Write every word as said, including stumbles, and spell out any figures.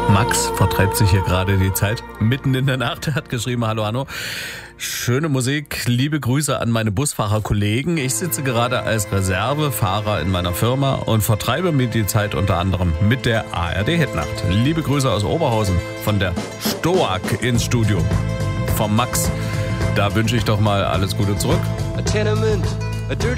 Max vertreibt sich hier gerade die Zeit mitten in der Nacht. Er hat geschrieben, hallo Hanno, schöne Musik, liebe Grüße an meine Busfahrerkollegen. Ich sitze gerade als Reservefahrer in meiner Firma und vertreibe mir die Zeit unter anderem mit der A R D-Hitnacht. Liebe Grüße aus Oberhausen von der Stoak ins Studio. Vom Max, da wünsche ich doch mal alles Gute zurück. A tenement, a dirty